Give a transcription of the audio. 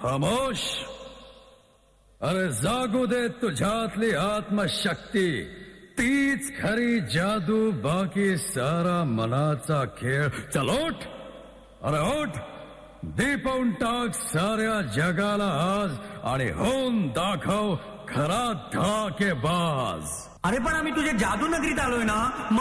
खामोश. अरे जागू दे तुझ्यातली आत्मशक्ती. तीच खरी जादू, बाकी सारा मनाचा खेळ. चल उठ. अरे उठ. दीपवून टाक साऱ्या जगाला आज आणि होऊन दाखव खरा धडाकेबाज. अरे पण आम्ही तुझ्या जादू नगरीत आलोय ना.